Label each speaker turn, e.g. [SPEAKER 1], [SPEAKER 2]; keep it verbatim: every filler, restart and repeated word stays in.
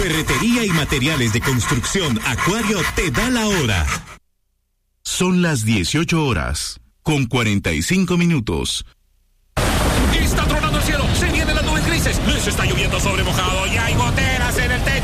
[SPEAKER 1] Ferretería y materiales de construcción Acuario te da la hora.
[SPEAKER 2] Son las dieciocho horas, con cuarenta y cinco minutos.
[SPEAKER 3] Está tronando el cielo, se vienen las nubes grises, les está lloviendo sobre mojado y hay goteras en el techo.